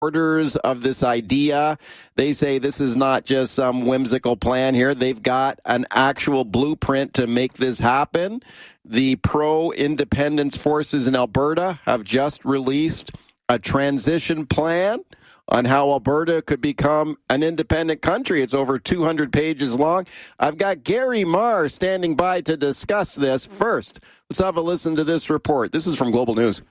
supporters of this idea. They say this is not just some whimsical plan here. They've got an actual blueprint to make this happen. The pro-independence forces in Alberta have just released a transition plan on how Alberta could become an independent country. It's over 200 pages long. I've got Gary Marr standing by to discuss this. First, let's have a listen to this report. This is from Global News.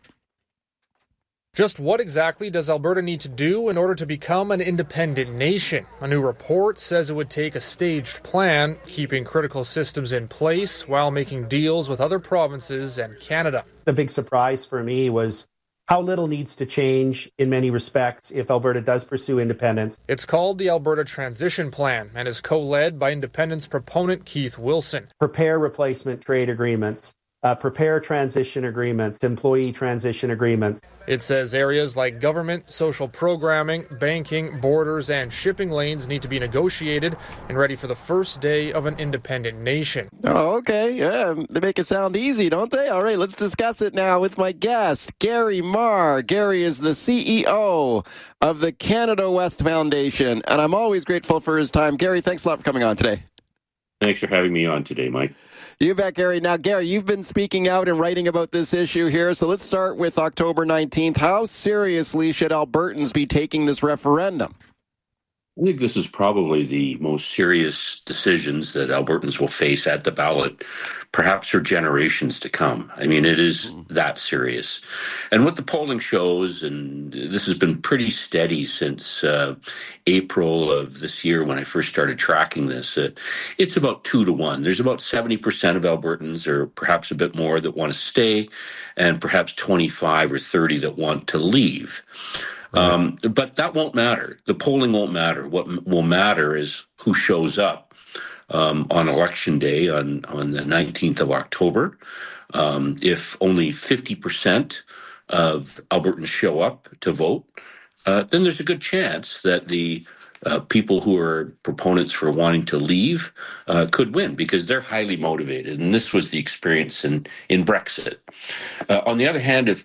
Just what exactly does Alberta need to do in order to become an independent nation? A new report says it would take a staged plan, keeping critical systems in place while making deals with other provinces and Canada. The big surprise for me was how little needs to change in many respects if Alberta does pursue independence. It's called the Alberta Transition Plan and is co-led by independence proponent Keith Wilson. Prepare replacement trade agreements. Prepare transition agreements, employee transition agreements. It says areas like government, social programming, banking, borders, and shipping lanes need to be negotiated and ready for the first day of an independent nation. Oh, okay. Yeah, they make it sound easy, don't they? All right, let's discuss it now with my guest, Gary Marr. Gary is the CEO of the Canada West Foundation, and I'm always grateful for his time. Gary, thanks a lot for coming on today. Thanks for having me on today, Mike. You bet, Gary. Now, Gary, you've been speaking out and writing about this issue here, so let's start with October 19th. How seriously should Albertans be taking this referendum? I think this is probably the most serious decisions that Albertans will face at the ballot, perhaps for generations to come. I mean, it is that serious. And what the polling shows, and this has been pretty steady since April of this year when I first started tracking this, it's about 2-1. There's about 70% of Albertans, or perhaps a bit more, that want to stay, and perhaps 25 or 30 that want to leave. But that won't matter. The polling won't matter. What will matter is who shows up on Election Day on the 19th of October. If only 50% of Albertans show up to vote, then there's a good chance that the people who are proponents for wanting to leave could win because they're highly motivated. And this was the experience in Brexit. On the other hand, if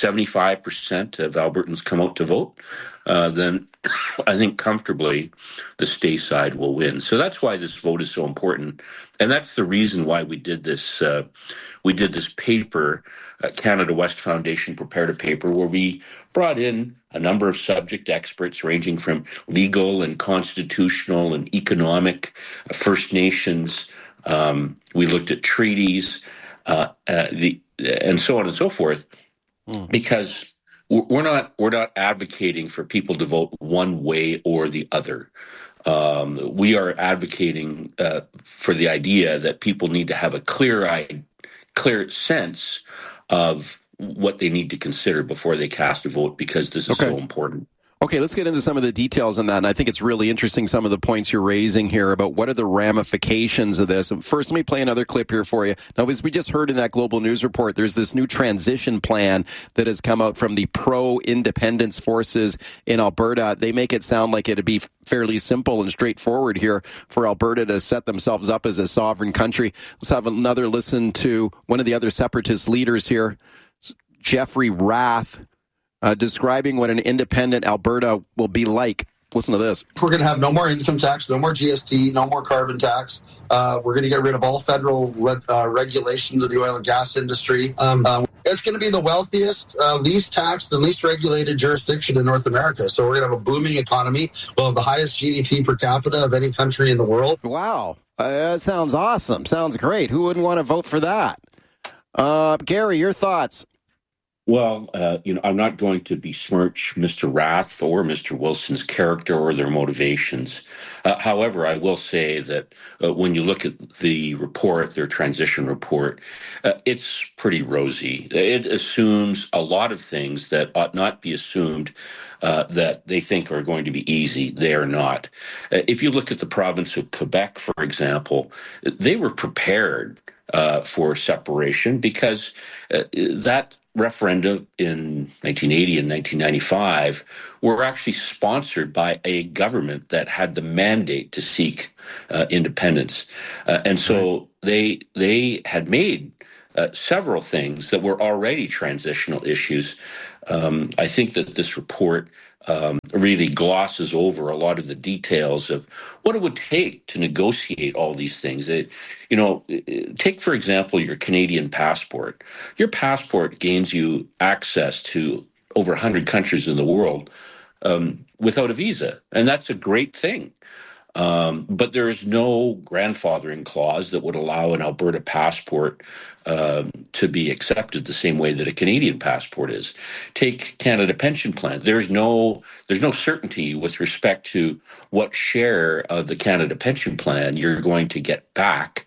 75% of Albertans come out to vote, then I think comfortably the stay side will win. So that's why this vote is so important. And that's the reason why we did this. We did this paper, Canada West Foundation prepared a paper where we brought in a number of subject experts ranging from legal and constitutional and economic, First Nations. We looked at treaties, and so on and so forth, because we're not advocating for people to vote one way or the other. We are advocating for the idea that people need to have a clear sense of what they need to consider before they cast a vote, because this is so important. Okay, let's get into some of the details on that. And I think it's really interesting, some of the points you're raising here about what are the ramifications of this. First, let me play another clip here for you. Now, as we just heard in that Global News report, there's this new transition plan that has come out from the pro-independence forces in Alberta. They make it sound like it'd be fairly simple and straightforward here for Alberta to set themselves up as a sovereign country. Let's have another listen to one of the other separatist leaders here, Jeffrey Rath, describing what an independent Alberta will be like. Listen to this. We're going to have no more income tax, no more GST, no more carbon tax. We're going to get rid of all federal regulations of the oil and gas industry. It's going to be the wealthiest, least taxed, and least regulated jurisdiction in North America. So we're going to have a booming economy. We'll have the highest GDP per capita of any country in the world. Wow. That sounds awesome. Sounds great. Who wouldn't want to vote for that? Gary, your thoughts? Well, I'm not going to besmirch Mr. Rath or Mr. Wilson's character or their motivations. However, I will say that when you look at the report, their transition report, it's pretty rosy. It assumes a lot of things that ought not be assumed that they think are going to be easy. They are not. If you look at the province of Quebec, for example, they were prepared for separation because that referenda in 1980 and 1995 were actually sponsored by a government that had the mandate to seek independence. And so they had made several things that were already transitional issues. I think that this report really glosses over a lot of the details of what it would take to negotiate all these things. Take, for example, your Canadian passport. Your passport gains you access to over 100 countries in the world without a visa, and that's a great thing. But there is no grandfathering clause that would allow an Alberta passport to be accepted the same way that a Canadian passport is. Take Canada Pension Plan. There's no certainty with respect to what share of the Canada Pension Plan you're going to get back,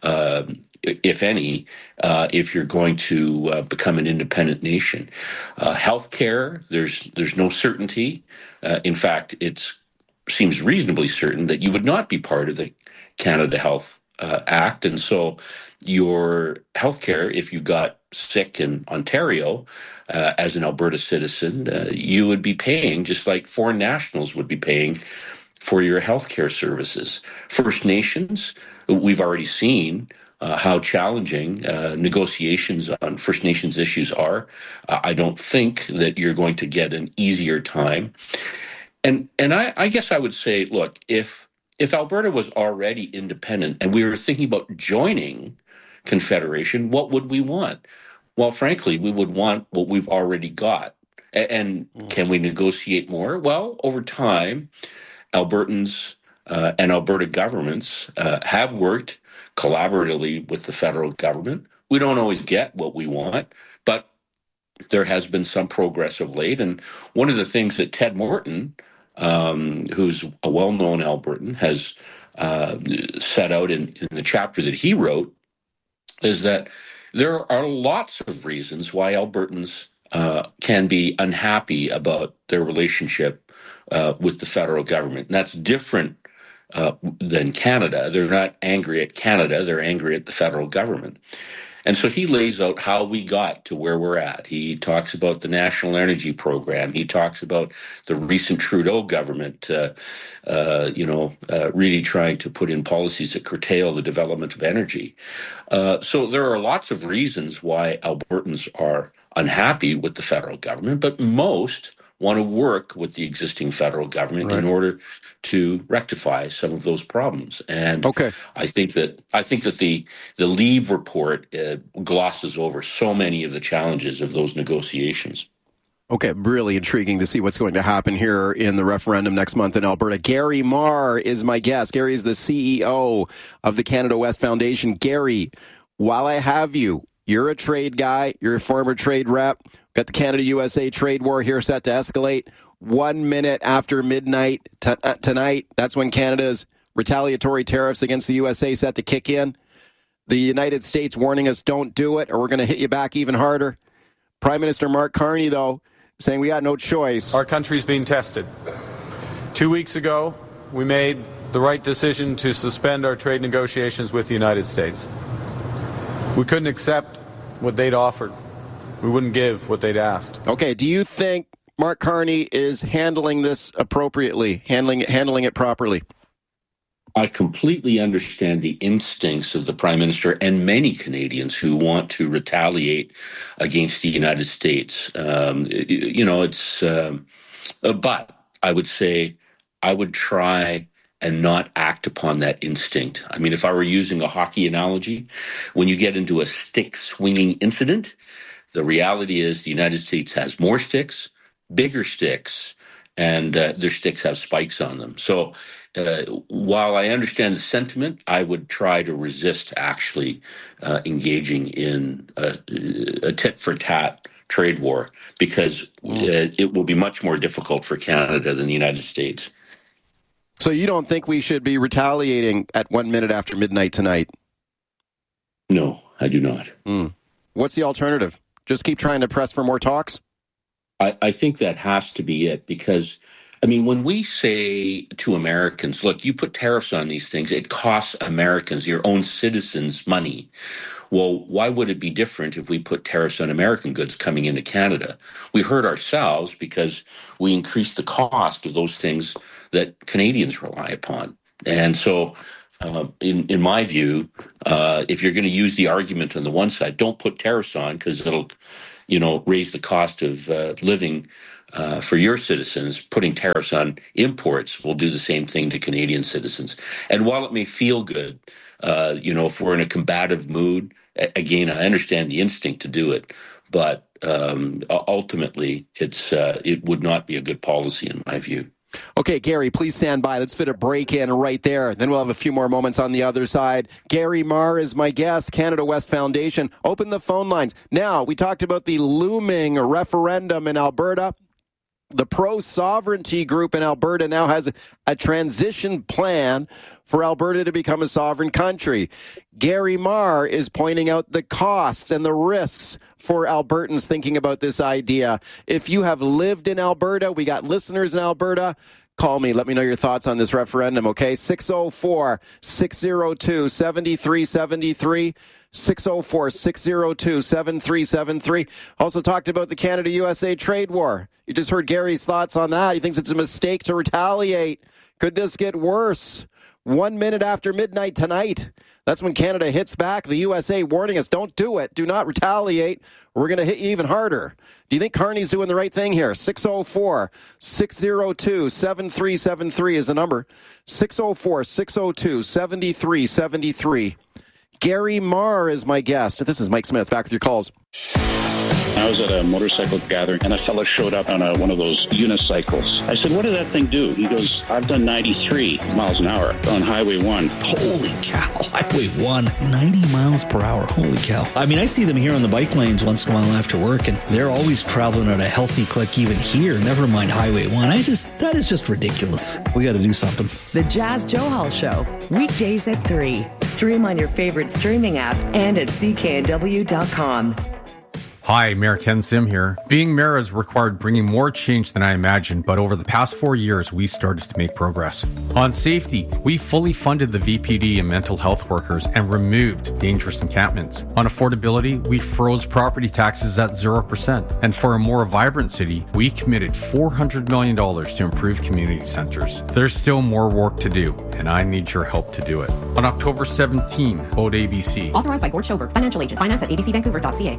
if any, if you're going to become an independent nation. Healthcare, there's no certainty. In fact, it's seems reasonably certain that you would not be part of the Canada Health Act. And so your healthcare, if you got sick in Ontario as an Alberta citizen, you would be paying just like foreign nationals would be paying for your healthcare services. First Nations, we've already seen how challenging negotiations on First Nations issues are. I don't think that you're going to get an easier time. And I guess I would say, look, if Alberta was already independent and we were thinking about joining Confederation, what would we want? Well, frankly, we would want what we've already got. And can we negotiate more? Well, over time, Albertans and Alberta governments have worked collaboratively with the federal government. We don't always get what we want, but there has been some progress of late. And one of the things that Ted Morton, who's a well-known Albertan, has set out in the chapter that he wrote, is that there are lots of reasons why Albertans can be unhappy about their relationship with the federal government. And that's different than Canada. They're not angry at Canada, they're angry at the federal government. And so he lays out how we got to where we're at. He talks about the National Energy Program. He talks about the recent Trudeau government, really trying to put in policies that curtail the development of energy. So there are lots of reasons why Albertans are unhappy with the federal government, but most want to work with the existing federal government in order to rectify some of those problems. And I think that the Leave report glosses over so many of the challenges of those negotiations. Okay, really intriguing to see what's going to happen here in the referendum next month in Alberta. Gary Marr is my guest. Gary is the CEO of the Canada West Foundation. Gary, while I have you, you're a trade guy, you're a former trade rep, got the Canada-USA trade war here set to escalate. 1 minute after midnight tonight, that's when Canada's retaliatory tariffs against the USA set to kick in. The United States warning us, don't do it, or we're going to hit you back even harder. Prime Minister Mark Carney, though, saying we got no choice. Our country's being tested. 2 weeks ago, we made the right decision to suspend our trade negotiations with the United States. We couldn't accept what they'd offered. We wouldn't give what they'd asked. Okay, do you think Mark Carney is handling this appropriately, handling it properly? I completely understand the instincts of the Prime Minister and many Canadians who want to retaliate against the United States. But I would say I would try and not act upon that instinct. I mean, if I were using a hockey analogy, when you get into a stick-swinging incident, the reality is the United States has more sticks, bigger sticks, and their sticks have spikes on them. So while I understand the sentiment, I would try to resist actually engaging in a tit-for-tat trade war, because it will be much more difficult for Canada than the United States. So you don't think we should be retaliating at 1 minute after midnight tonight? No, I do not. What's the alternative? Just keep trying to press for more talks? I think that has to be it, because, I mean, when we say to Americans, look, you put tariffs on these things, it costs Americans, your own citizens, money. Well, why would it be different if we put tariffs on American goods coming into Canada? We hurt ourselves because we increase the cost of those things that Canadians rely upon. And so, in my view, if you're going to use the argument on the one side, don't put tariffs on because it'll, raise the cost of living for your citizens, putting tariffs on imports will do the same thing to Canadian citizens. And while it may feel good, if we're in a combative mood, again, I understand the instinct to do it, but ultimately, it would not be a good policy in my view. Okay, Gary, please stand by. Let's fit a break in right there. Then we'll have a few more moments on the other side. Gary Marr is my guest, Canada West Foundation. Open the phone lines. Now, we talked about the looming referendum in Alberta. The pro-sovereignty group in Alberta now has a transition plan for Alberta to become a sovereign country. Gary Marr is pointing out the costs and the risks for Albertans thinking about this idea. If you have lived in Alberta, we got listeners in Alberta, call me. Let me know your thoughts on this referendum, okay? 604-602-7373. 604-602-7373. Also talked about the Canada-USA trade war. You just heard Gary's thoughts on that. He thinks it's a mistake to retaliate. Could this get worse? 1 minute after midnight tonight. That's when Canada hits back. The USA warning us, don't do it. Do not retaliate. We're going to hit you even harder. Do you think Carney's doing the right thing here? 604-602-7373 is the number. 604-602-7373. Gary Marr is my guest. This is Mike Smith. Back with your calls. I was at a motorcycle gathering, and a fella showed up on one of those unicycles. I said, what did that thing do? He goes, I've done 93 miles an hour on Highway 1. Holy cow. Highway 1, 90 miles per hour. Holy cow. I mean, I see them here on the bike lanes once in a while after work, and they're always traveling at a healthy click even here, never mind Highway 1. That is just ridiculous. We got to do something. The Jazz Johal Show, weekdays at 3. Stream on your favorite streaming app and at cknw.com. Hi, Mayor Ken Sim here. Being mayor has required bringing more change than I imagined, but over the past 4 years, we started to make progress. On safety, we fully funded the VPD and mental health workers and removed dangerous encampments. On affordability, we froze property taxes at 0%. And for a more vibrant city, we committed $400 million to improve community centers. There's still more work to do, and I need your help to do it. On October 17, vote ABC. Authorized by Gord Schoberg, financial agent. Finance at abcvancouver.ca.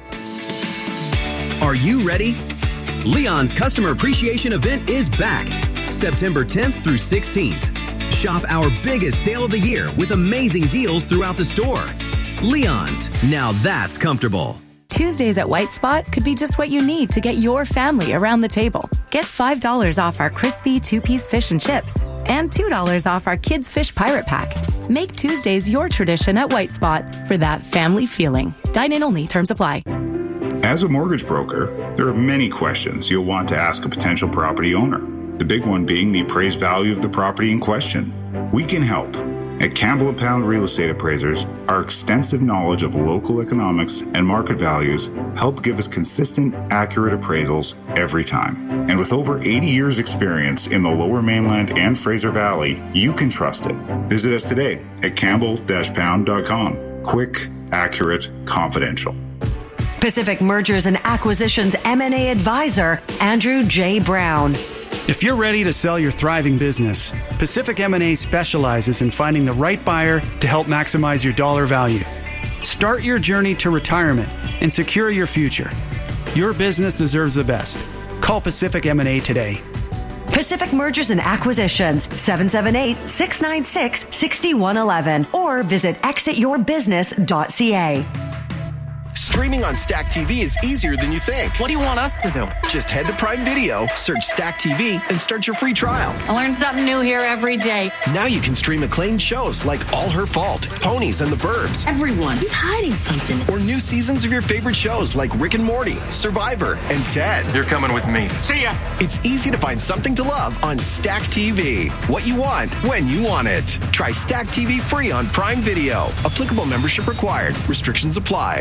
Are you ready? Leon's Customer Appreciation Event is back, September 10th through 16th. Shop our biggest sale of the year with amazing deals throughout the store. Leon's, now that's comfortable. Tuesdays at White Spot could be just what you need to get your family around the table. Get $5 off our crispy 2-piece fish and chips and $2 off our kids' fish pirate pack. Make Tuesdays your tradition at White Spot for that family feeling. Dine-in only. Terms apply. As a mortgage broker, there are many questions you'll want to ask a potential property owner. The big one being the appraised value of the property in question. We can help. At Campbell & Pound Real Estate Appraisers, our extensive knowledge of local economics and market values help give us consistent, accurate appraisals every time. And with over 80 years experience in the Lower Mainland and Fraser Valley, you can trust it. Visit us today at campbell-pound.com. Quick, accurate, confidential. Pacific Mergers and Acquisitions M&A advisor, Andrew J. Brown. If you're ready to sell your thriving business, Pacific M&A specializes in finding the right buyer to help maximize your dollar value. Start your journey to retirement and secure your future. Your business deserves the best. Call Pacific M&A today. Pacific Mergers and Acquisitions, 778-696-6111, or visit exityourbusiness.ca. Streaming on Stack TV is easier than you think. What do you want us to do? Just head to Prime Video, search Stack TV, and start your free trial. I learn something new here every day. Now you can stream acclaimed shows like All Her Fault, Ponies and the Burbs. Everyone is hiding something. Or new seasons of your favorite shows like Rick and Morty, Survivor, and Ted. You're coming with me. See ya! It's easy to find something to love on Stack TV. What you want, when you want it. Try Stack TV free on Prime Video. Applicable membership required. Restrictions apply.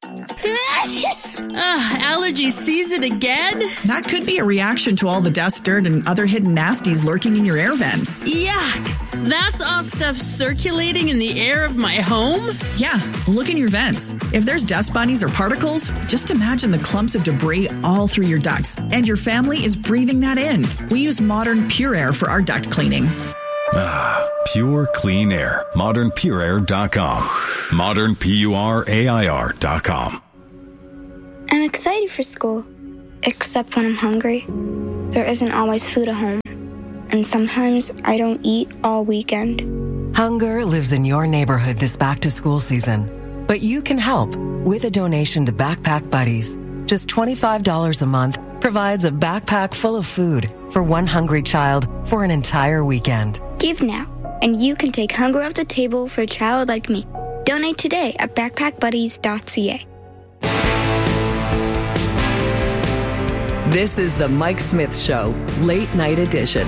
Allergy season again? That could be a reaction to all the dust, dirt, and other hidden nasties lurking in your air vents. Yuck! That's all stuff circulating in the air of my home? Yeah, look in your vents. If there's dust bunnies or particles, just imagine the clumps of debris all through your ducts, and your family is breathing that in. We use Modern Pure Air for our duct cleaning. Pure clean air. ModernPureAir.com. ModernPureAir.com. I'm excited for school. except when I'm hungry. There isn't always food at home, and sometimes I don't eat all weekend. Hunger lives in your neighborhood this back-to-school season, but you can help with a donation to Backpack Buddies. Just $25 a month provides a backpack full of food for one hungry child for an entire weekend. Give now, and you can take hunger off the table for a child like me. Donate today at backpackbuddies.ca. This is the Mike Smith Show, Late Night Edition.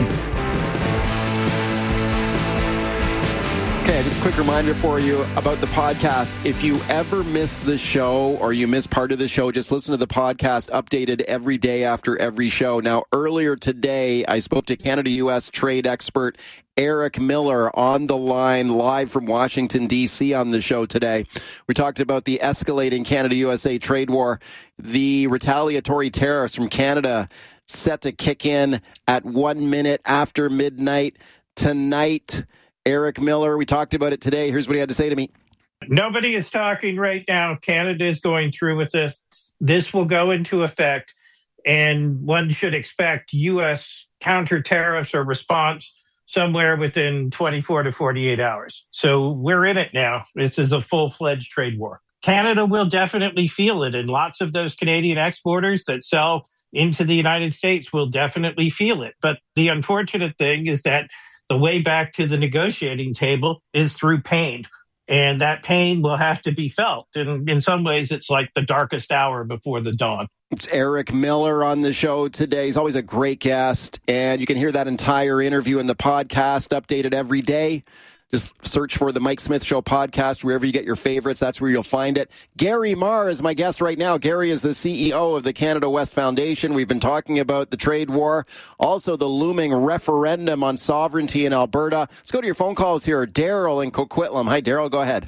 Okay, just a quick reminder for you about the podcast. If you ever miss the show or you miss part of the show, just listen to the podcast updated every day after every show. Now, earlier today, I spoke to Canada-U.S. trade expert Eric Miller on the line live from Washington, D.C. on the show today. We talked about the escalating Canada-USA trade war, the retaliatory tariffs from Canada set to kick in at 1 minute after midnight tonight. Eric Miller, we talked about it today. Here's what he had to say to me. Nobody is talking right now. Canada is going through with this. This will go into effect, and one should expect U.S. counter tariffs or response somewhere within 24 to 48 hours. So we're in it now. This is a full-fledged trade war. Canada will definitely feel it, and lots of those Canadian exporters that sell into the United States will definitely feel it. But the unfortunate thing is that the way back to the negotiating table is through pain, and that pain will have to be felt. And in some ways, it's like the darkest hour before the dawn. It's Eric Miller on the show today. He's always a great guest, and you can hear that entire interview in the podcast, updated every day. Just search for the Mike Smith Show podcast wherever you get your favorites. That's where you'll find it. Gary Marr is my guest right now. Gary is the CEO of the Canada West Foundation. We've been talking about the trade war, also the looming referendum on sovereignty in Alberta. Let's go to your phone calls here. Daryl in Coquitlam. Hi, Daryl. Go ahead.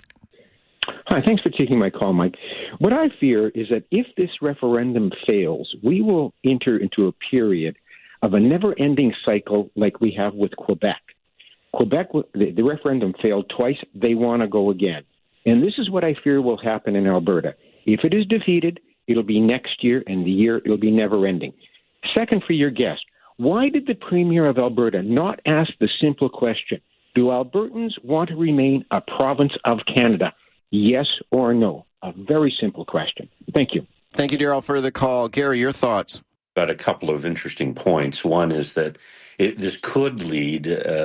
Hi, thanks for taking my call, Mike. What I fear is that if this referendum fails, we will enter into a period of a never-ending cycle like we have with Quebec. Quebec, the referendum failed twice. They want to go again. And this is what I fear will happen in Alberta. If it is defeated, it'll be next year, and the year it'll be never-ending. Second, for your guest, why did the Premier of Alberta not ask the simple question, do Albertans want to remain a province of Canada? Yes or no? A very simple question. Thank you. Thank you, Daryl, for the call. Gary, your thoughts? Got a couple of interesting points. One is that this could lead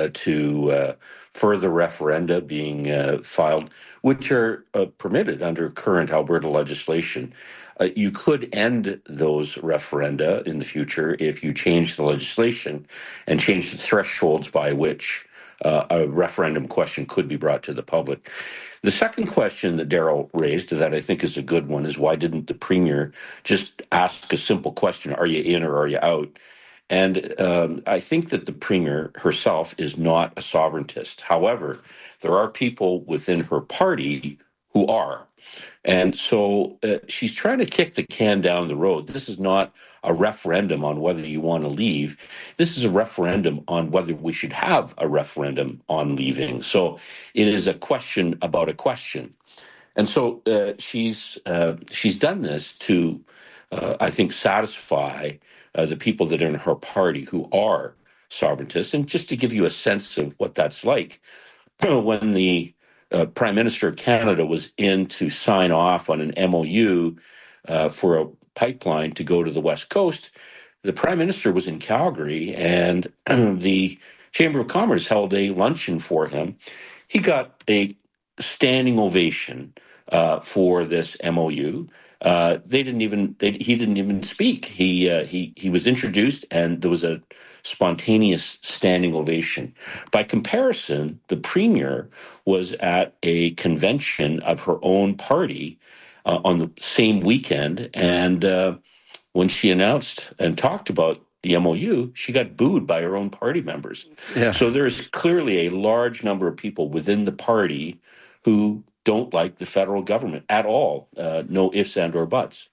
to further referenda being filed, which are permitted under current Alberta legislation. You could end those referenda in the future if you change the legislation and change the thresholds by which a referendum question could be brought to the public. The second question that Daryl raised that I think is a good one is why didn't the Premier just ask a simple question, are you in or are you out? And I think that the Premier herself is not a sovereigntist. However, there are people within her party who are. And so she's trying to kick the can down the road. This is not a referendum on whether you want to leave. This is a referendum on whether we should have a referendum on leaving. So it is a question about a question. And so she's done this to, I think, satisfy the people that are in her party who are sovereigntists. And just to give you a sense of what that's like, when the Prime Minister of Canada was in to sign off on an MOU for a pipeline to go to the West Coast, the Prime Minister was in Calgary, and the Chamber of Commerce held a luncheon for him. He got a standing ovation for this MOU. He didn't even speak. He was introduced, and there was a spontaneous standing ovation. By comparison, the Premier was at a convention of her own party on the same weekend, and when she announced and talked about the MOU, she got booed by her own party members. Yeah. So there's clearly a large number of people within the party who don't like the federal government at all. No ifs and or buts.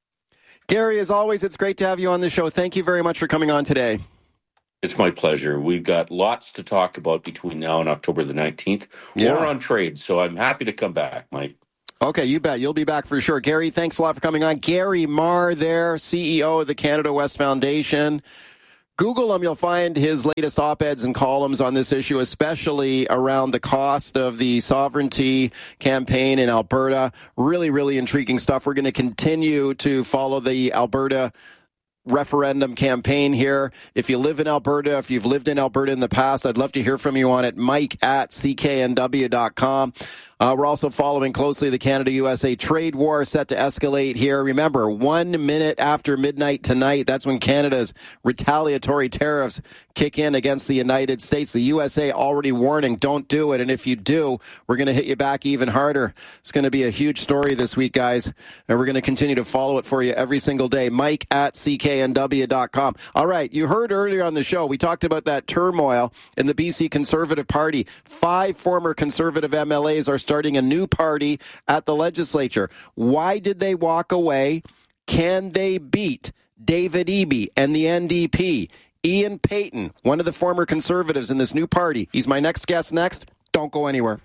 Gary, as always, it's great to have you on the show. Thank you very much for coming on today. It's my pleasure. We've got lots to talk about between now and October the 19th. Yeah. War on trade, so I'm happy to come back, Mike. Okay, you bet. You'll be back for sure. Gary, thanks a lot for coming on. Gary Marr there, CEO of the Canada West Foundation. Google him. You'll find his latest op-eds and columns on this issue, especially around the cost of the sovereignty campaign in Alberta. Really, really intriguing stuff. We're going to continue to follow the Alberta referendum campaign here. If you live in Alberta, if you've lived in Alberta in the past, I'd love to hear from you on it. Mike@cknw.com. We're also following closely the Canada-USA trade war set to escalate here. Remember, 1 minute after midnight tonight, that's when Canada's retaliatory tariffs kick in against the United States. The USA already warning, don't do it. And if you do, we're going to hit you back even harder. It's going to be a huge story this week, guys. And we're going to continue to follow it for you every single day. Mike@cknw.com. All right, you heard earlier on the show, we talked about that turmoil in the BC Conservative Party. 5 former Conservative MLAs are starting a new party at the legislature. Why did they walk away? Can they beat David Eby and the NDP? Ian Payton, one of the former Conservatives in this new party. He's my next guest next. Don't go anywhere.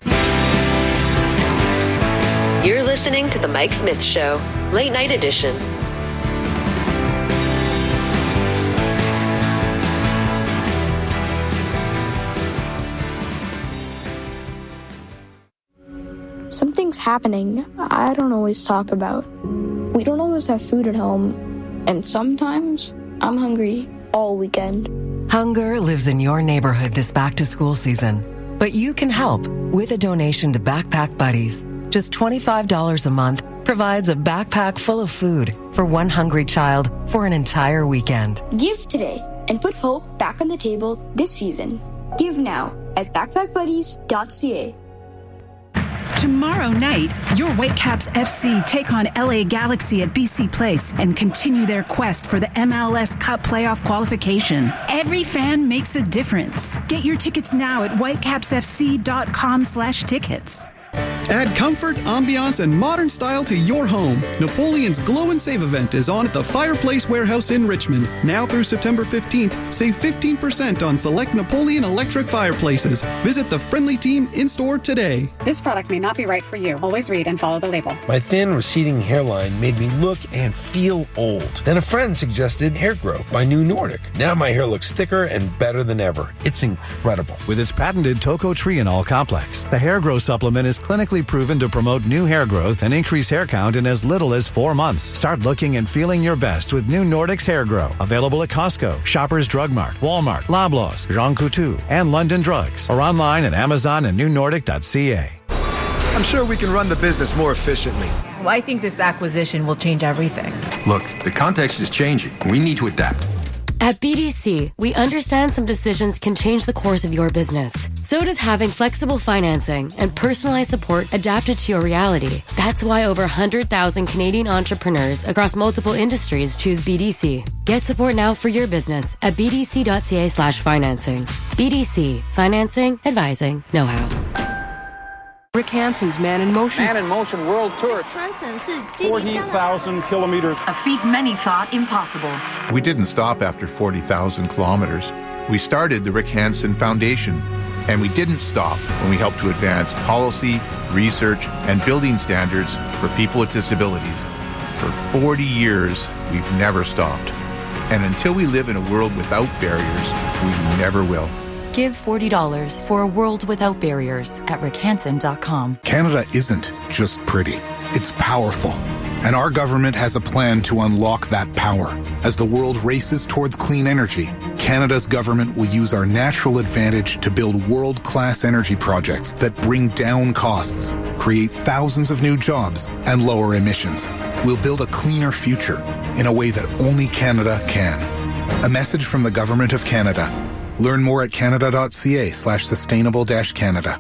You're listening to The Mike Smith Show, Late Night Edition. Something's happening I don't always talk about. We don't always have food at home, and sometimes I'm hungry all weekend. Hunger lives in your neighborhood this back-to-school season, but you can help with a donation to Backpack Buddies. Just $25 a month provides a backpack full of food for one hungry child for an entire weekend. Give today and put hope back on the table this season. Give now at backpackbuddies.ca. Tomorrow night, your Whitecaps FC take on LA Galaxy at BC Place and continue their quest for the MLS Cup playoff qualification. Every fan makes a difference. Get your tickets now at whitecapsfc.com/tickets. Add comfort, ambiance, and modern style to your home. Napoleon's Glow and Save event is on at the Fireplace Warehouse in Richmond. Now through September 15th, save 15% on select Napoleon electric fireplaces. Visit the friendly team in-store today. This product may not be right for you. Always read and follow the label. My thin, receding hairline made me look and feel old. Then a friend suggested Hair Grow by New Nordic. Now my hair looks thicker and better than ever. It's incredible. With its patented tocotrienol complex, the Hair Grow supplement is clinically proven to promote new hair growth and increase hair count in as little as 4 months. Start looking and feeling your best with New Nordic's Hair Grow. Available at Costco, Shoppers Drug Mart, Walmart, Loblaws, Jean Coutu, and London Drugs. Or online at Amazon and newnordic.ca. I'm sure we can run the business more efficiently. Well, I think this acquisition will change everything. Look, the context is changing. We need to adapt. At BDC, we understand some decisions can change the course of your business. So does having flexible financing and personalized support adapted to your reality. That's why over 100,000 Canadian entrepreneurs across multiple industries choose BDC. Get support now for your business at bdc.ca/financing. BDC. Financing, advising, know-how. Rick Hansen's Man in Motion. Man in Motion World Tour. 40,000 kilometers. A feat many thought impossible. We didn't stop after 40,000 kilometers. We started the Rick Hansen Foundation. And we didn't stop when we helped to advance policy, research, and building standards for people with disabilities. For 40 years, we've never stopped. And until we live in a world without barriers, we never will. Give $40 for a world without barriers at rickhansen.com. Canada isn't just pretty. It's powerful. And our government has a plan to unlock that power. As the world races towards clean energy, Canada's government will use our natural advantage to build world-class energy projects that bring down costs, create thousands of new jobs, and lower emissions. We'll build a cleaner future in a way that only Canada can. A message from the Government of Canada. Learn more at canada.ca/sustainable-Canada.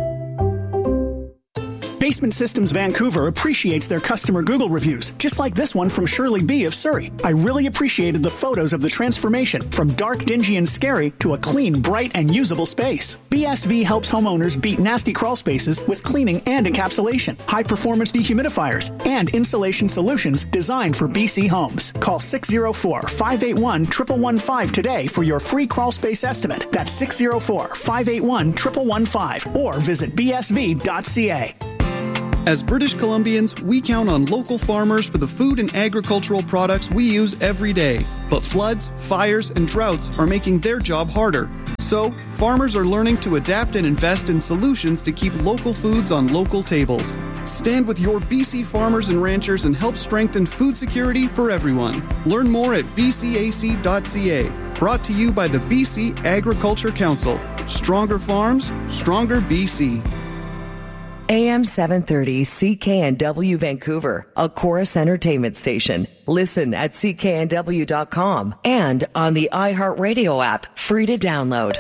Basement Systems Vancouver appreciates their customer Google reviews, just like this one from Shirley B. of Surrey. I really appreciated the photos of the transformation from dark, dingy, and scary to a clean, bright, and usable space. BSV helps homeowners beat nasty crawl spaces with cleaning and encapsulation, high-performance dehumidifiers, and insulation solutions designed for BC homes. Call 604-581-1115 today for your free crawl space estimate. That's 604-581-1115 or visit bsv.ca. As British Columbians, we count on local farmers for the food and agricultural products we use every day. But floods, fires, and droughts are making their job harder. So, farmers are learning to adapt and invest in solutions to keep local foods on local tables. Stand with your BC farmers and ranchers and help strengthen food security for everyone. Learn more at bcac.ca. Brought to you by the BC Agriculture Council. Stronger farms, stronger BC. AM 730 CKNW Vancouver, a Chorus Entertainment station. Listen at cknw.com and on the iHeartRadio app, free to download.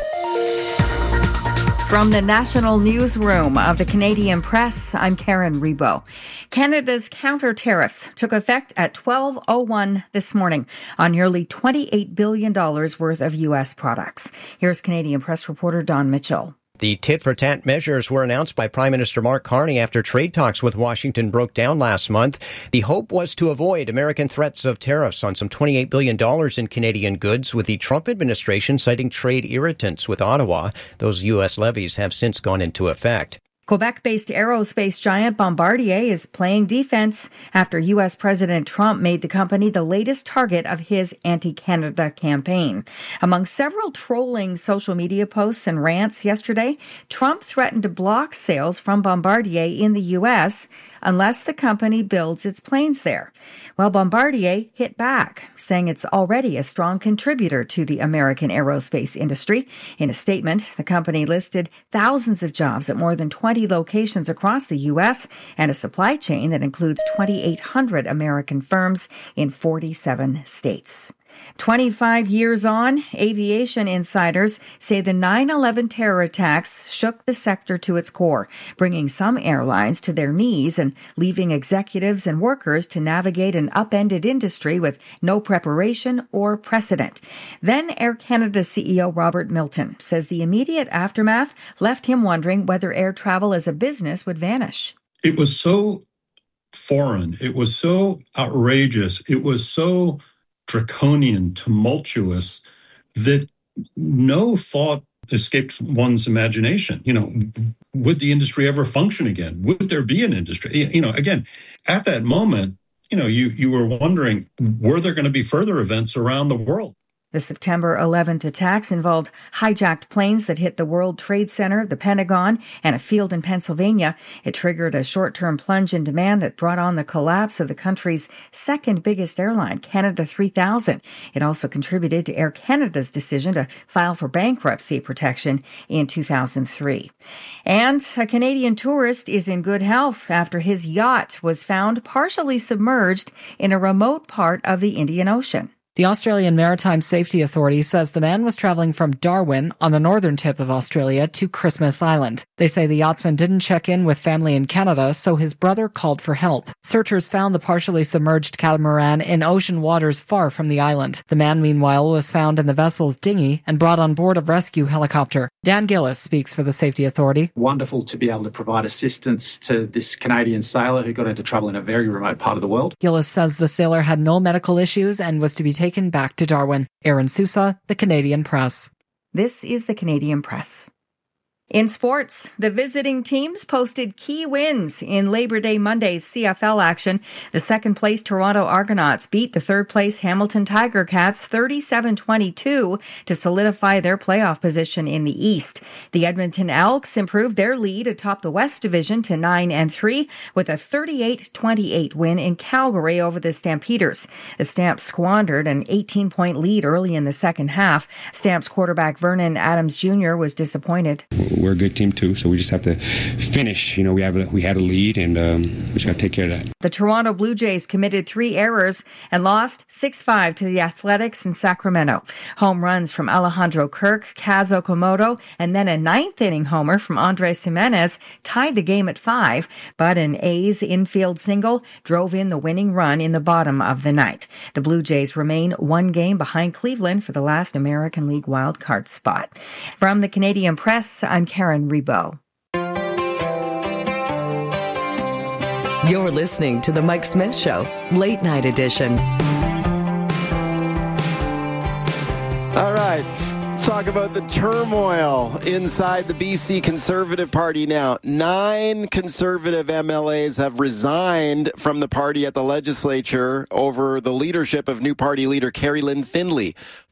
From the National Newsroom of the Canadian Press, I'm Karen Rebo. Canada's counter tariffs took effect at 12:01 this morning on nearly $28 billion worth of U.S. products. Here's Canadian Press reporter Don Mitchell. The tit-for-tat measures were announced by Prime Minister Mark Carney after trade talks with Washington broke down last month. The hope was to avoid American threats of tariffs on some $28 billion in Canadian goods, with the Trump administration citing trade irritants with Ottawa. Those U.S. levies have since gone into effect. Quebec-based aerospace giant Bombardier is playing defense after U.S. President Trump made the company the latest target of his anti-Canada campaign. Among several trolling social media posts and rants yesterday, Trump threatened to block sales from Bombardier in the U.S. unless the company builds its planes there. Well, Bombardier hit back, saying it's already a strong contributor to the American aerospace industry. In a statement, the company listed thousands of jobs at more than 20 locations across the U.S. and a supply chain that includes 2,800 American firms in 47 states. 25 years on, aviation insiders say the 9/11 terror attacks shook the sector to its core, bringing some airlines to their knees and leaving executives and workers to navigate an upended industry with no preparation or precedent. Then Air Canada CEO Robert Milton says the immediate aftermath left him wondering whether air travel as a business would vanish. It was so foreign. It was so outrageous. It was so draconian, tumultuous, that no thought escaped one's imagination. Would the industry ever function again? Would there be an industry? Again, at that moment, you were wondering, were there going to be further events around the world? The September 11th attacks involved hijacked planes that hit the World Trade Center, the Pentagon, and a field in Pennsylvania. It triggered a short-term plunge in demand that brought on the collapse of the country's second biggest airline, Canada 3000. It also contributed to Air Canada's decision to file for bankruptcy protection in 2003. And a Canadian tourist is in good health after his yacht was found partially submerged in a remote part of the Indian Ocean. The Australian Maritime Safety Authority says the man was travelling from Darwin on the northern tip of Australia to Christmas Island. They say the yachtsman didn't check in with family in Canada, so his brother called for help. Searchers found the partially submerged catamaran in ocean waters far from the island. The man, meanwhile, was found in the vessel's dinghy and brought on board a rescue helicopter. Dan Gillis speaks for the Safety Authority. Wonderful to be able to provide assistance to this Canadian sailor who got into trouble in a very remote part of the world. Gillis says the sailor had no medical issues and was to be taken back to Darwin. Aaron Sousa, The Canadian Press. This is The Canadian Press. In sports, the visiting teams posted key wins in Labor Day Monday's CFL action. The second-place Toronto Argonauts beat the third-place Hamilton Tiger Cats 37-22 to solidify their playoff position in the East. The Edmonton Elks improved their lead atop the West Division to 9-3 with a 38-28 win in Calgary over the Stampeders. The Stamps squandered an 18-point lead early in the second half. Stamps quarterback Vernon Adams Jr. was disappointed. We're a good team too, so we just have to finish. We had a lead, and we just got to take care of that. The Toronto Blue Jays committed 3 errors and lost 6-5 to the Athletics in Sacramento. Home runs from Alejandro Kirk, Kaz Okamoto, and then a 9th-inning homer from Andres Jimenez tied the game at 5, but an A's infield single drove in the winning run in the bottom of the ninth. The Blue Jays remain 1 game behind Cleveland for the last American League wildcard spot. From the Canadian Press, I'm Karen Rebo. You're listening to The Mike Smith Show, Late Night Edition. All right. It's Talk about the turmoil inside the BC Conservative Party now. 9 Conservative MLAs have resigned from the party at the legislature over the leadership of new party leader Kerry Lynn Findlay.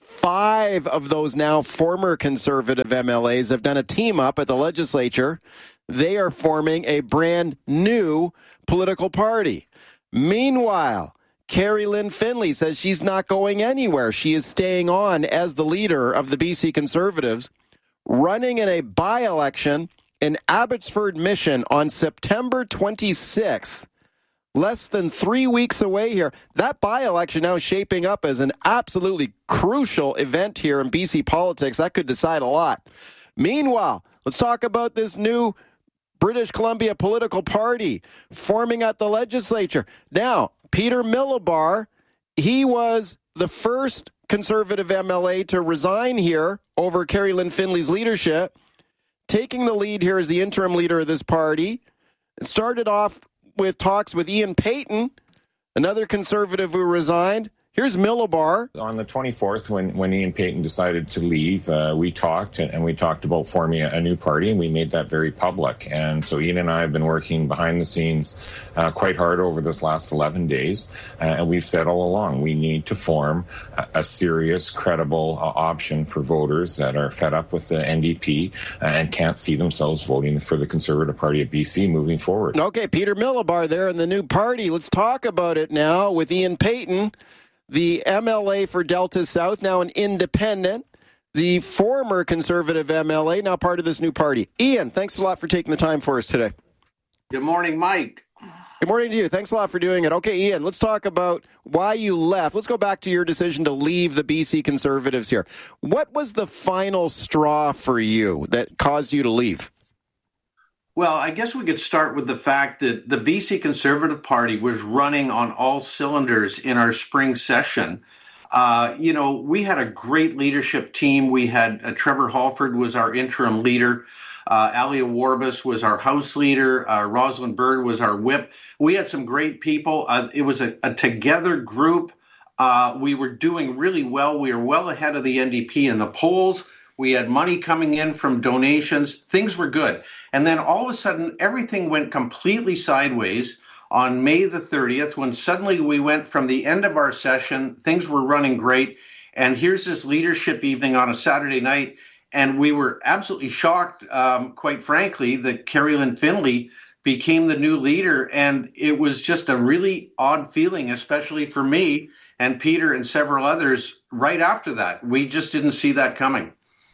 5 of those now former Conservative MLAs have done a team up at the legislature. They are forming a brand new political party. Meanwhile, Kerry Lynn Findlay says she's not going anywhere. She is staying on as the leader of the BC Conservatives, running in a by-election in Abbotsford Mission on September 26th. Less than 3 weeks away here. That by-election now shaping up as an absolutely crucial event here in BC politics. That could decide a lot. Meanwhile, let's talk about this new British Columbia political party forming at the legislature. Now, Peter Millibar, he was the first Conservative MLA to resign here over Kerry Lynn Findlay's leadership, taking the lead here as the interim leader of this party. It started off with talks with Ian Payton, another Conservative who resigned. Here's Millibar. On the 24th, when Ian Payton decided to leave, we talked, and we talked about forming a new party, and we made that very public. And so Ian and I have been working behind the scenes quite hard over this last 11 days, and we've said all along, we need to form a serious, credible option for voters that are fed up with the NDP and can't see themselves voting for the Conservative Party of BC moving forward. Okay, Peter Millibar there in the new party. Let's talk about it now with Ian Payton, the MLA for Delta South, now an independent, the former Conservative MLA, now part of this new party. Ian, thanks a lot for taking the time for us today. Good morning, Mike. Good morning to you. Thanks a lot for doing it. Okay, Ian, let's talk about why you left. Let's go back to your decision to leave the BC Conservatives here. What was the final straw for you that caused you to leave? Well, I guess we could start with the fact that the BC Conservative Party was running on all cylinders in our spring session. We had a great leadership team. We had Trevor Halford was our interim leader. Alia Warbus was our House leader. Rosalind Bird was our whip. We had some great people. It was a together group. We were doing really well. We were well ahead of the NDP in the polls. We had money coming in from donations. Things were good. And then all of a sudden, everything went completely sideways on May the 30th, when suddenly we went from the end of our session, things were running great, and here's this leadership evening on a Saturday night, and we were absolutely shocked, quite frankly, that Kerry Lynn Findlay became the new leader, and it was just a really odd feeling, especially for me and Peter and several others right after that. We just didn't see that coming.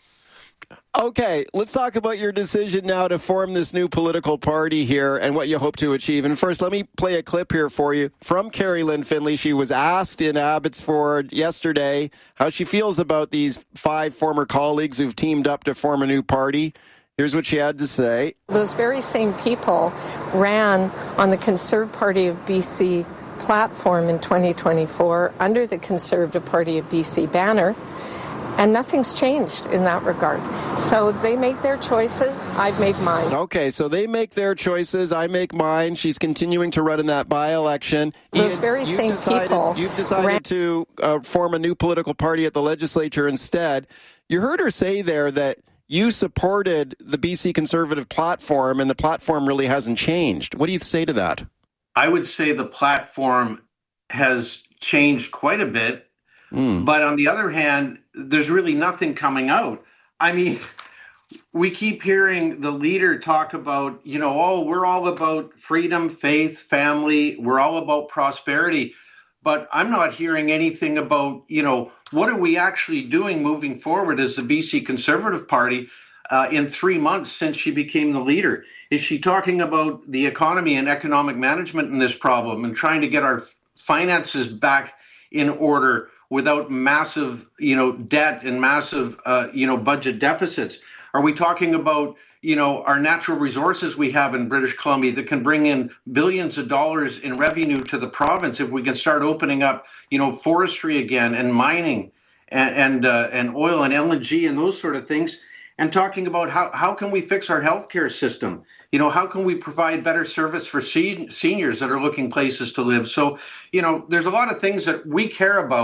Okay, let's talk about your decision now to form this new political party here and what you hope to achieve. And first, let me play a clip here for you from Kerry Lynn Findlay. She was asked in Abbotsford yesterday how she feels about these 5 former colleagues who've teamed up to form a new party. Here's what she had to say. Those very same people ran on the Conservative Party of BC platform in 2024 under the Conservative Party of BC banner. And nothing's changed in that regard. So they make their choices. I've made mine. Okay, so they make their choices. I make mine. She's continuing to run in that by-election. Those very same people. You've decided to form a new political party at the legislature instead. You heard her say there that you supported the BC Conservative platform, and the platform really hasn't changed. What do you say to that? I would say the platform has changed quite a bit. But on the other hand, there's really nothing coming out. I mean, we keep hearing the leader talk about, we're all about freedom, faith, family. We're all about prosperity. But I'm not hearing anything about, what are we actually doing moving forward as the BC Conservative Party in 3 months since she became the leader? Is she talking about the economy and economic management in this problem and trying to get our finances back in order without massive, debt and massive, budget deficits? Are we talking about, our natural resources we have in British Columbia that can bring in billions of dollars in revenue to the province if we can start opening up, forestry again and mining and oil and LNG and those sort of things? And talking about how can we fix our healthcare system? How can we provide better service for seniors that are looking places to live? So, there's a lot of things that we care about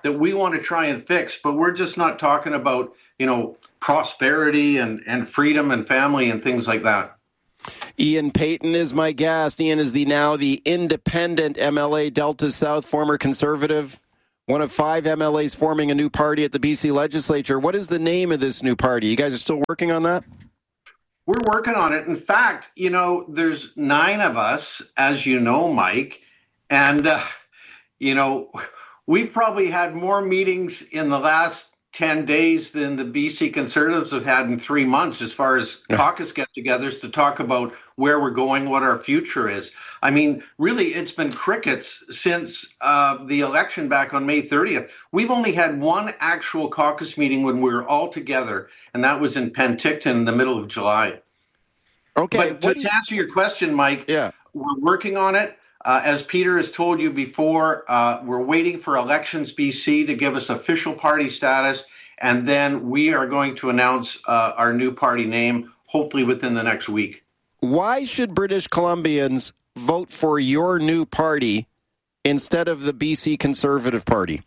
that we want to try and fix, but we're just not talking about, prosperity and freedom and family and things like that. Ian Paton is my guest. Ian is now the independent MLA, Delta South, former Conservative, one of 5 MLAs forming a new party at the BC Legislature. What is the name of this new party? You guys are still working on that? We're working on it. In fact, there's 9 of us, as you know, Mike, and, we've probably had more meetings in the last 10 days than the BC Conservatives have had in 3 months as far as caucus get-togethers to talk about where we're going, what our future is. I mean, really, it's been crickets since the election back on May 30th. We've only had one actual caucus meeting when we were all together, and that was in Penticton in the middle of July. Okay. But to answer your question, Mike, we're working on it. As Peter has told you before, we're waiting for Elections BC to give us official party status, and then we are going to announce our new party name, hopefully within the next week. Why should British Columbians vote for your new party instead of the BC Conservative Party?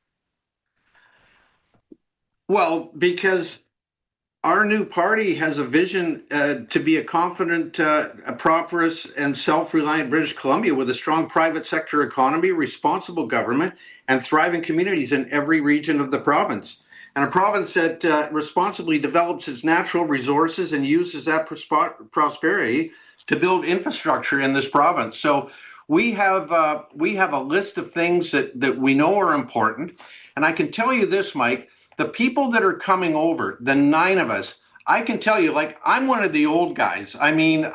Well, because our new party has a vision to be a confident, a prosperous, and self-reliant British Columbia with a strong private sector economy, responsible government, and thriving communities in every region of the province. And a province that responsibly develops its natural resources and uses that prosperity to build infrastructure in this province. So we have a list of things that we know are important. And I can tell you this, Mike, the people that are coming over, the 9 of us, I can tell you, I'm one of the old guys. I mean,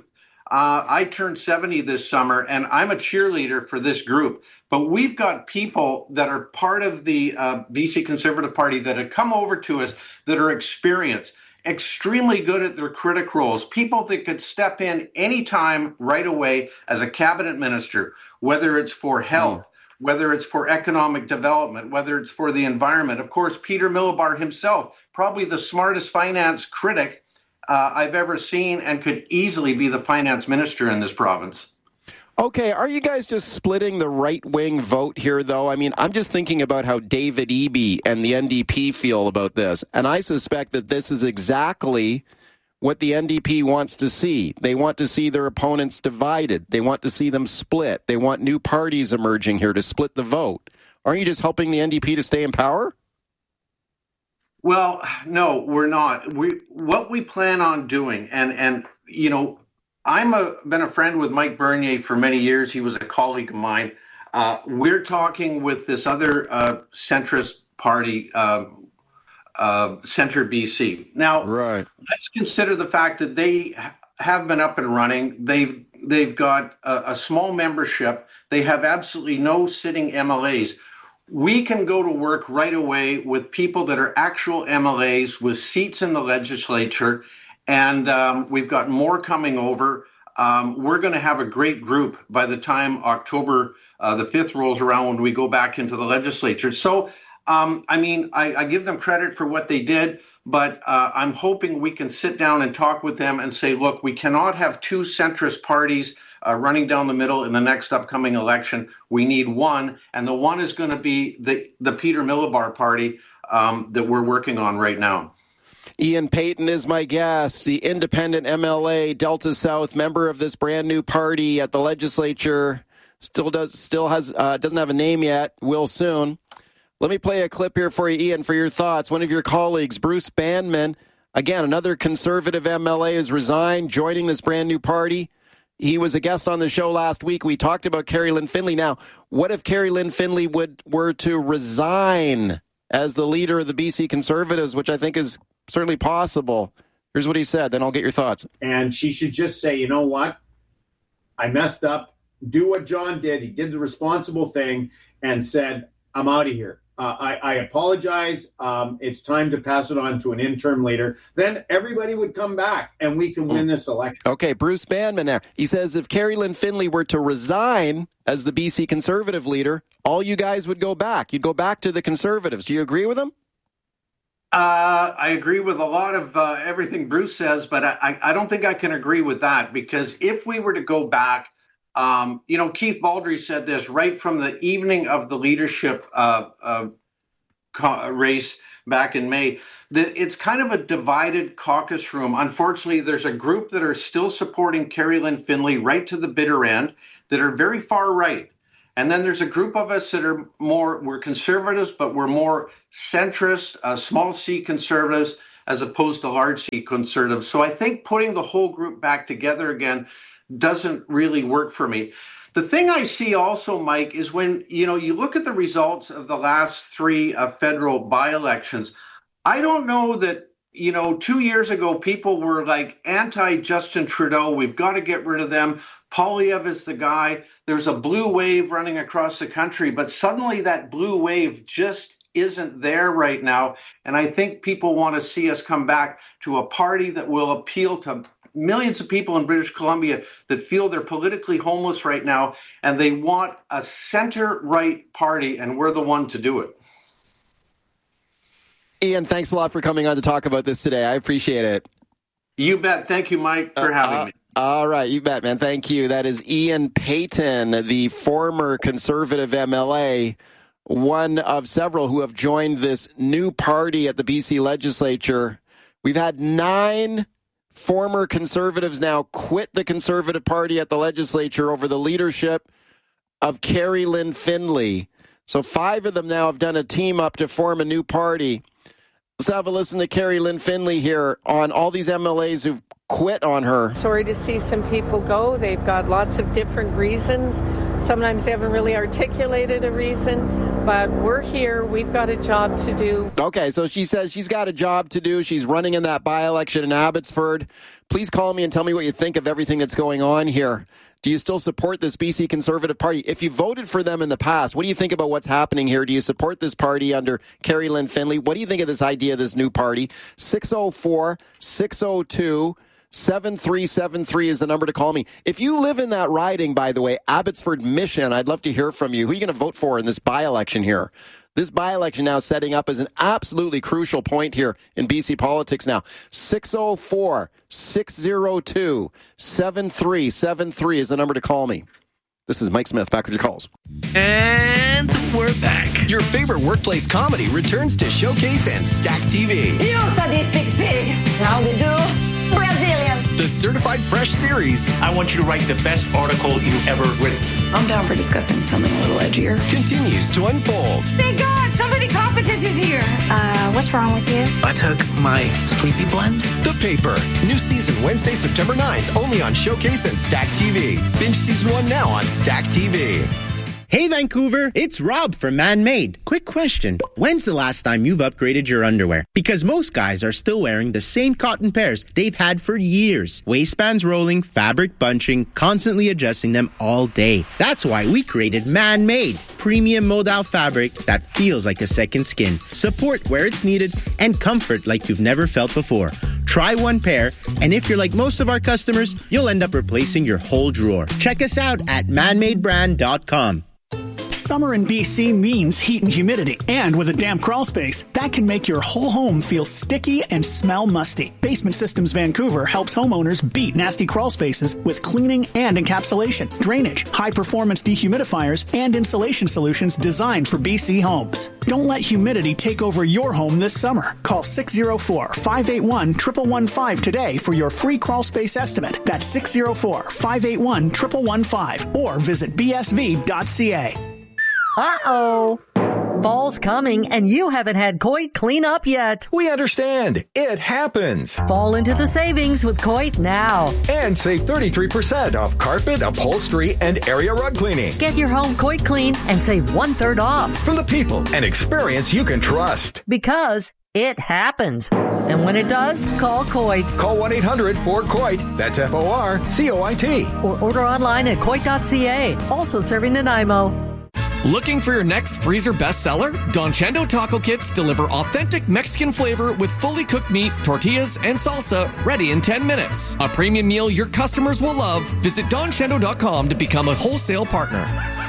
I turned 70 this summer, and I'm a cheerleader for this group. But we've got people that are part of the BC Conservative Party that have come over to us that are experienced, extremely good at their critic roles, people that could step in anytime right away as a cabinet minister, whether it's for health, whether it's for economic development, whether it's for the environment. Of course, Peter Millibar himself, probably the smartest finance critic I've ever seen, and could easily be the finance minister in this province. Okay, are you guys just splitting the right-wing vote here, though? I mean, I'm just thinking about how David Eby and the NDP feel about this, and I suspect that this is exactly what the NDP wants to see. They want to see their opponents divided. They want to see them split. They want new parties emerging here to split the vote. Aren't you just helping the NDP to stay in power? Well, no, we're not. What we plan on doing, and been a friend with Mike Bernier for many years. He was a colleague of mine. We're talking with this other centrist party, Centre BC. Now, let's consider the fact that they have been up and running. They've got a small membership. They have absolutely no sitting MLAs. We can go to work right away with people that are actual MLAs with seats in the legislature, and we've got more coming over. We're going to have a great group by the time October the 5th rolls around when we go back into the legislature. So, I give them credit for what they did, but I'm hoping we can sit down and talk with them and say, look, we cannot have 2 centrist parties running down the middle in the next upcoming election. We need one, and the one is going to be the Peter Millibar party that we're working on right now. Ian Paton is my guest, the independent MLA, Delta South, member of this brand new party at the legislature. Doesn't have a name yet, will soon. Let me play a clip here for you, Ian, for your thoughts. One of your colleagues, Bruce Bandman, again, another Conservative MLA, has resigned, joining this brand new party. He was a guest on the show last week. We talked about Carrie Lynn Findlay. Now, what if Carrie Lynn Findlay were to resign as the leader of the BC Conservatives, which I think is certainly possible? Here's what he said, then I'll get your thoughts. And she should just say, you know what? I messed up. Do what John did. He did the responsible thing and said, I'm out of here. I apologize. It's time to pass it on to an interim leader. Then everybody would come back and we can win this election. Okay, Bruce Bandman there. He says if Carrie Lynn Findlay were to resign as the BC Conservative leader, all you guys would go back. You'd go back to the Conservatives. Do you agree with him? I agree with a lot of everything Bruce says, but I don't think I can agree with that, because if we were to go back, Keith Baldry said this right from the evening of the leadership race back in May, that it's kind of a divided caucus room. Unfortunately, there's a group that are still supporting Kerry Lynn Finley right to the bitter end that are very far right. And then there's a group of us that are we're conservatives, but we're more centrist, small c conservatives, as opposed to large c conservatives. So I think putting the whole group back together again doesn't really work for me. The thing I see also, Mike, is when you look at the results of the last three federal by-elections, I don't know that 2 years ago, people were like anti-Justin Trudeau. We've got to get rid of them. Poilievre is the guy. There's a blue wave running across the country, but suddenly that blue wave just isn't there right now. And I think people want to see us come back to a party that will appeal to millions of people in British Columbia that feel they're politically homeless right now, and they want a center-right party, and we're the one to do it. Ian, thanks a lot for coming on to talk about this today. I appreciate it. You bet. Thank you, Mike, for having me. All right, you bet, man. Thank you. That is Ian Paton, the former Conservative MLA, one of several who have joined this new party at the BC legislature. We've had 9 former Conservatives now quit the Conservative Party at the legislature over the leadership of Kerry Lynn Finley. So 5 of them now have done a team up to form a new party. Let's have a listen to Kerry Lynn Finley here on all these MLAs who've quit on her. Sorry to see some people go. They've got lots of different reasons. Sometimes they haven't really articulated a reason, but we're here. We've got a job to do. Okay, so she says she's got a job to do. She's running in that by-election in Abbotsford. Please call me and tell me what you think of everything that's going on here. Do you still support this BC Conservative Party? If you voted for them in the past, what do you think about what's happening here? Do you support this party under Kerry Lynn Finley? What do you think of this idea of this new party? 604-602-7373 is the number to call me. If you live in that riding, by the way, Abbotsford Mission, I'd love to hear from you. Who are you going to vote for in this by-election here? This by-election now setting up as an absolutely crucial point here in BC politics now. 604-602-7373 is the number to call me. This is Mike Smith, back with your calls. And we're back. Your favorite workplace comedy returns to Showcase and Stack TV. You sadistic pig. How they do? Brazilian. The Certified Fresh series. I want you to write the best article you've ever written. I'm down for discussing something a little edgier. Continues to unfold. Thank God, somebody competent is here. What's wrong with you? I took my sleepy blend. The Paper. New season Wednesday, September 9th, only on Showcase and Stack TV. Binge season 1 now on Stack TV. Hey Vancouver, it's Rob from Man-Made. Quick question. When's the last time you've upgraded your underwear? Because most guys are still wearing the same cotton pairs they've had for years. Waistbands rolling, fabric bunching, constantly adjusting them all day. That's why we created Man-Made. Premium modal fabric that feels like a second skin. Support where it's needed and comfort like you've never felt before. Try one pair, and if you're like most of our customers, you'll end up replacing your whole drawer. Check us out at manmadebrand.com. Summer in BC means heat and humidity. And with a damp crawl space, that can make your whole home feel sticky and smell musty. Basement Systems Vancouver helps homeowners beat nasty crawl spaces with cleaning and encapsulation, drainage, high-performance dehumidifiers, and insulation solutions designed for BC homes. Don't let humidity take over your home this summer. Call 604-581-1115 today for your free crawl space estimate. That's 604-581-1115 or visit bsv.ca. Uh-oh. Fall's coming, and you haven't had Coit clean up yet. We understand. It happens. Fall into the savings with Coit now. And save 33% off carpet, upholstery, and area rug cleaning. Get your home Coit clean and save 1/3 off. From the people and experience you can trust. Because it happens. And when it does, call Coit. Call 1-800-4COIT. That's F-O-R-C-O-I-T. Or order online at Coit.ca. Also serving Nanaimo. Looking for your next freezer bestseller? Don Chendo Taco Kits deliver authentic Mexican flavor with fully cooked meat, tortillas, and salsa ready in 10 minutes. A premium meal your customers will love. Visit donchendo.com to become a wholesale partner.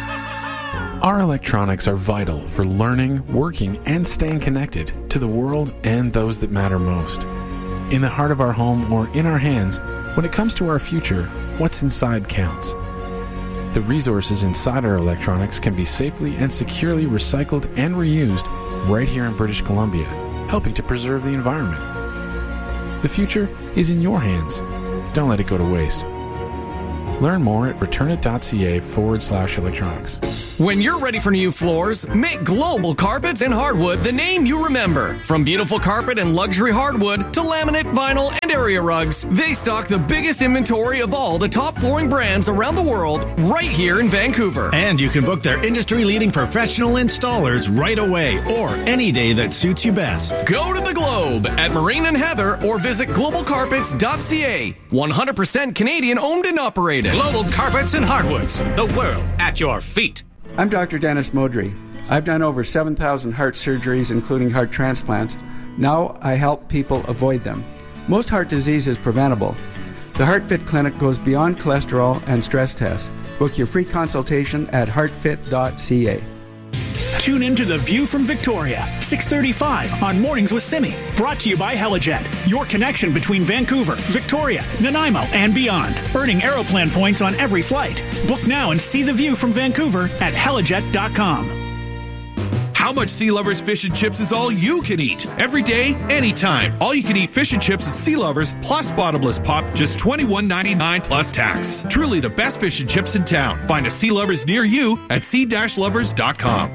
Our electronics are vital for learning, working, and staying connected to the world and those that matter most. In the heart of our home or in our hands, when it comes to our future, what's inside counts. The resources inside our electronics can be safely and securely recycled and reused right here in British Columbia, helping to preserve the environment. The future is in your hands. Don't let it go to waste. Learn more at returnit.ca/electronics. When you're ready for new floors, make Global Carpets and Hardwood the name you remember. From beautiful carpet and luxury hardwood to laminate, vinyl, and area rugs, they stock the biggest inventory of all the top flooring brands around the world right here in Vancouver. And you can book their industry-leading professional installers right away or any day that suits you best. Go to the Globe at Marine and Heather or visit globalcarpets.ca. 100% Canadian owned and operated. Global Carpets and Hardwoods, the world at your feet. I'm Dr. Dennis Modry. I've done over 7,000 heart surgeries, including heart transplants. Now I help people avoid them. Most heart disease is preventable. The HeartFit Clinic goes beyond cholesterol and stress tests. Book your free consultation at heartfit.ca. Tune into The View from Victoria, 6:35 on Mornings with Simi. Brought to you by Helijet, your connection between Vancouver, Victoria, Nanaimo, and beyond. Earning Aeroplan points on every flight. Book now and see the view from Vancouver at helijet.com. How much Sea Lovers Fish and Chips is all you can eat? Every day, anytime. All you can eat fish and chips at Sea Lovers plus bottomless pop, just $21.99 plus tax. Truly the best fish and chips in town. Find a Sea Lovers near you at sea-lovers.com.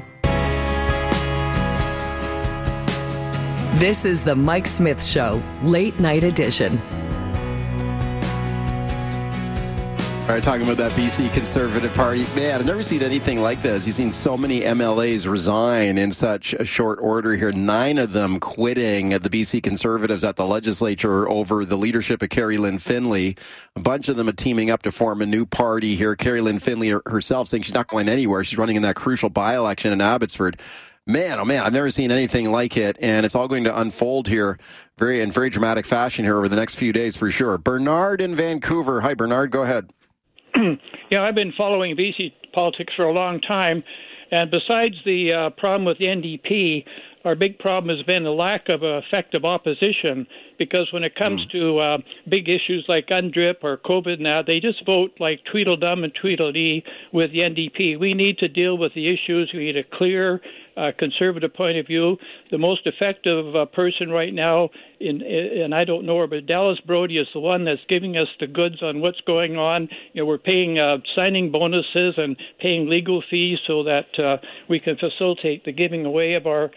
This is the Mike Smith Show, late night edition. All right, talking about that BC Conservative Party. Man, I've never seen anything like this. You've seen so many MLAs resign in such a short order here. 9 of them quitting the BC Conservatives at the legislature over the leadership of Carrie Lynn Finlay. A bunch of them are teaming up to form a new party here. Carrie Lynn Finlay herself saying she's not going anywhere. She's running in that crucial by-election in Abbotsford. Man, oh man, I've never seen anything like it, and it's all going to unfold here in very dramatic fashion here over the next few days for sure. Bernard in Vancouver. Hi, Bernard, go ahead. Yeah, I've been following BC politics for a long time, and besides the problem with the NDP, our big problem has been the lack of effective opposition, because when it comes to big issues like UNDRIP or COVID now, they just vote like Tweedledum and Tweedledee with the NDP. We need to deal with the issues. We need a clear conservative point of view. The most effective person right now, and I don't know her, but Dallas Brody is the one that's giving us the goods on what's going on. You know, we're paying signing bonuses and paying legal fees so that we can facilitate the giving away of our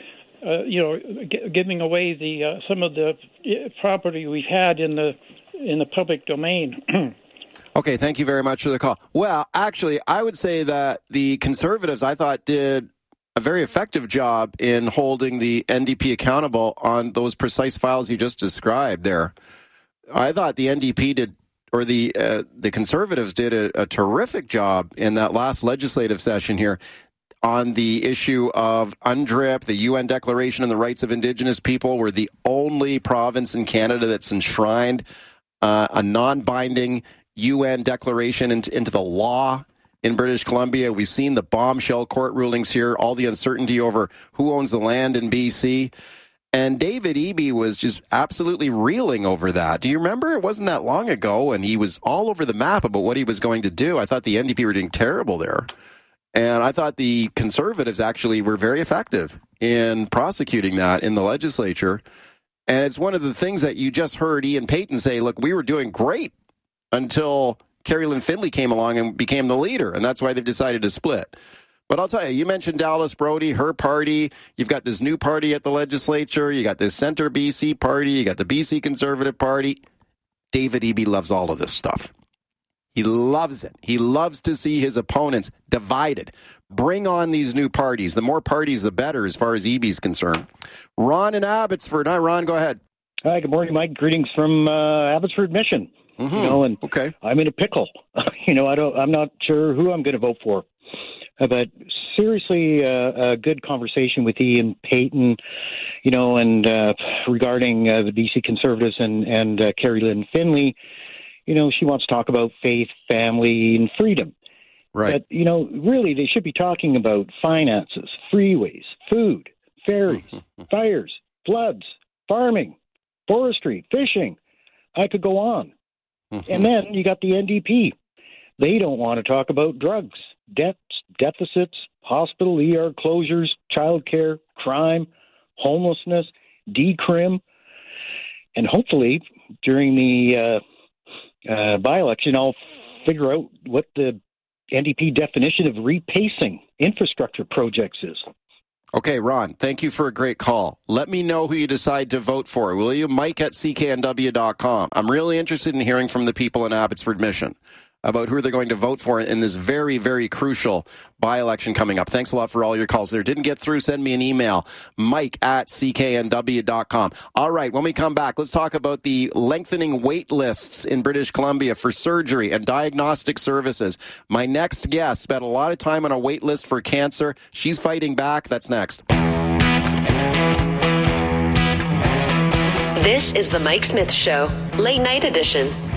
giving away the some of the property we've had in the public domain. Okay, thank you very much for the call. Well, actually, I would say that the Conservatives, I thought, did a very effective job in holding the NDP accountable on those precise files you just described there. I thought the NDP did, or the Conservatives did a terrific job in that last legislative session here on the issue of UNDRIP, the UN Declaration on the Rights of Indigenous People. We're the only province in Canada that's enshrined a non-binding UN declaration into the law in British Columbia. We've seen the bombshell court rulings here, all the uncertainty over who owns the land in BC. And David Eby was just absolutely reeling over that. Do you remember? It wasn't that long ago, and he was all over the map about what he was going to do. I thought the NDP were doing terrible there. And I thought the Conservatives actually were very effective in prosecuting that in the legislature. And it's one of the things that you just heard Ian Payton say, look, we were doing great until Carrie Lynn Finlay came along and became the leader, and that's why they've decided to split. But I'll tell you, you mentioned Dallas Brody, her party. You've got this new party at the legislature. You got this Centre BC party. You got the BC Conservative Party. David Eby loves all of this stuff. He loves it. He loves to see his opponents divided. Bring on these new parties. The more parties, the better, as far as Eby's concerned. Ron in Abbotsford. Hi, Ron. Go ahead. Hi. Good morning, Mike. Greetings from Abbotsford Mission. Mm-hmm. Okay. I'm in a pickle. I'm not sure who I'm going to vote for. But seriously, a good conversation with Ian Payton, and regarding the BC Conservatives and Carrie Lynn Finlay. She wants to talk about faith, family, and freedom. Right. But, really, they should be talking about finances, freeways, food, ferries, fires, floods, farming, forestry, fishing. I could go on. And then you got the NDP. They don't want to talk about drugs, debts, deficits, hospital, ER closures, childcare, crime, homelessness, decrim, and hopefully during the by-election, I'll figure out what the NDP definition of repacing infrastructure projects is. Okay, Ron, thank you for a great call. Let me know who you decide to vote for, will you? Mike at cknw.com. I'm really interested in hearing from the people in Abbotsford Mission about who they're going to vote for in this very, very crucial by-election coming up. Thanks a lot for all your calls there. Didn't get through, send me an email, Mike at cknw.com. All right, when we come back, let's talk about the lengthening wait lists in British Columbia for surgery and diagnostic services. My next guest spent a lot of time on a wait list for cancer. She's fighting back. That's next. This is the Mike Smith Show, late night edition.